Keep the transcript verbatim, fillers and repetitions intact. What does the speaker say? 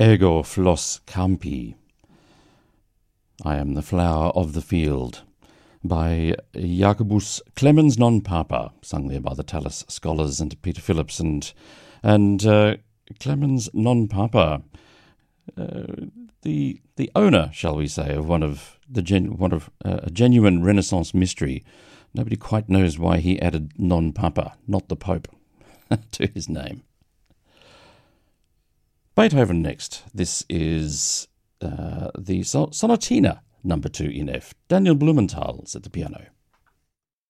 Ergo flos campi. I am the flower of the field, by Jacobus Clemens non Papa, sung there by the Tallis Scholars and Peter Phillips. And, and uh, Clemens non Papa, uh, the the owner, shall we say, of one of the gen, one of uh, a genuine Renaissance mystery. Nobody quite knows why he added non Papa, not the Pope, to his name. Beethoven next. This is uh, the Sonatina number two in F. Daniel Blumenthal's at the piano.